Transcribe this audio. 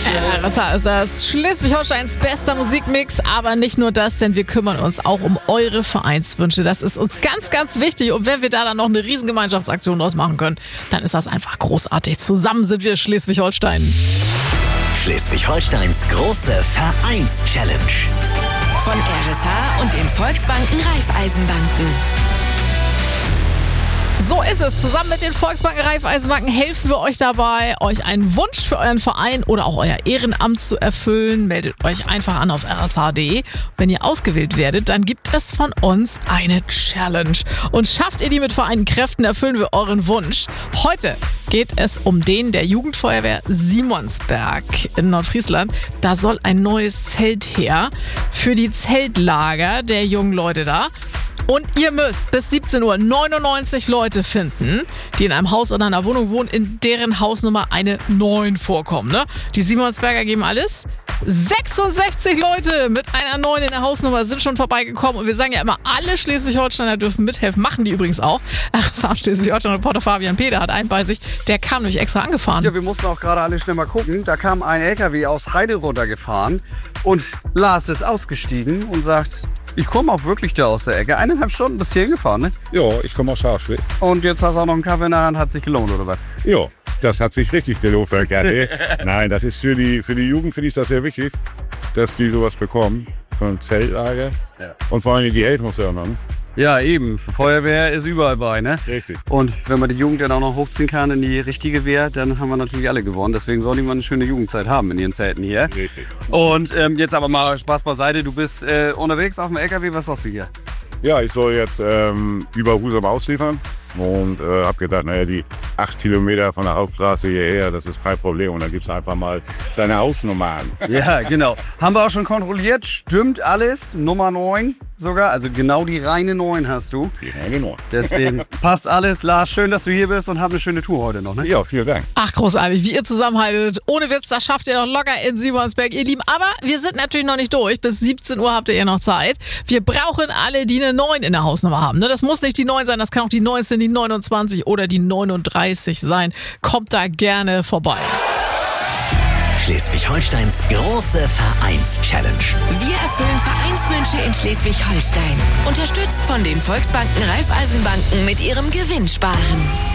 RSH ist das Schleswig-Holsteins bester Musikmix, aber nicht nur das, denn wir kümmern uns auch um eure Vereinswünsche. Das ist uns ganz, ganz wichtig und wenn wir da dann noch eine riesen Gemeinschaftsaktion draus machen können, dann ist das einfach großartig. Zusammen sind wir Schleswig-Holstein. Schleswig-Holsteins große Vereins-Challenge. Von RSH und den Volksbanken Raiffeisenbanken. So ist es. Zusammen mit den Volksbanken Raiffeisenbanken helfen wir euch dabei, euch einen Wunsch für euren Verein oder auch euer Ehrenamt zu erfüllen. Meldet euch einfach an auf rsh.de. Wenn ihr ausgewählt werdet, dann gibt es von uns eine Challenge. Und schafft ihr die mit vereinten Kräften, erfüllen wir euren Wunsch. Heute geht es um den der Jugendfeuerwehr Simonsberg in Nordfriesland. Da soll ein neues Zelt her für die Zeltlager der jungen Leute da. Und ihr müsst bis 17 Uhr 99 Leute finden, die in einem Haus oder einer Wohnung wohnen, in deren Hausnummer eine 9 vorkommt. Ne? Die Simonsberger geben alles. 66 Leute mit einer 9 in der Hausnummer sind schon vorbeigekommen. Und wir sagen ja immer, alle Schleswig-Holsteiner dürfen mithelfen. Machen die übrigens auch. RSH Schleswig-Holstein-Reporter Fabian Peter hat einen bei sich. Der kam nämlich extra angefahren. Ja, wir mussten auch gerade alle schnell mal gucken. Da kam ein LKW aus Heide runtergefahren. Und Lars ist ausgestiegen und sagt... Ich komme auch wirklich da aus der Ecke. 1,5 Stunden bis hierhin gefahren, ne? Ja, ich komme aus Scharfschwil. Und jetzt hast du auch noch einen Kaffee in der Hand. Hat sich gelohnt, oder was? Ja, das hat sich richtig gelohnt für Gary. Nein, das ist für die Jugend, finde ich das sehr wichtig, dass die sowas bekommen. Von Zeltlager. Ja. Und vor allem die Eltern muss ja auch noch, ne? Ja, eben. Feuerwehr ist überall bei, ne? Richtig. Und wenn man die Jugend dann auch noch hochziehen kann in die richtige Wehr, dann haben wir natürlich alle gewonnen. Deswegen sollen die mal eine schöne Jugendzeit haben in ihren Zelten hier. Richtig. Und jetzt aber mal Spaß beiseite. Du bist unterwegs auf dem LKW. Was machst du hier? Ja, ich soll jetzt über Husum ausliefern. Und habe gedacht, naja, die 8 Kilometer von der Hauptstraße hierher, das ist kein Problem. Und dann gibst du einfach mal deine Hausnummer an. Ja, genau. Haben wir auch schon kontrolliert. Stimmt alles. Nummer 9 sogar. Also genau die reine 9 hast du. Die reine 9. Deswegen passt alles. Lars, schön, dass du hier bist und hab eine schöne Tour heute noch, ne? Ja, vielen Dank. Ach, großartig, wie ihr zusammenhaltet. Ohne Witz, das schafft ihr doch locker in Simonsberg, ihr Lieben. Aber wir sind natürlich noch nicht durch. Bis 17 Uhr habt ihr noch Zeit. Wir brauchen alle, die eine 9 in der Hausnummer haben. Das muss nicht die 9 sein, das kann auch die 19, die 29 oder die 39 sein. Kommt da gerne vorbei. Schleswig-Holsteins große Vereins-Challenge. Wir erfüllen Vereinswünsche in Schleswig-Holstein. Unterstützt von den Volksbanken Raiffeisenbanken mit ihrem Gewinnsparen.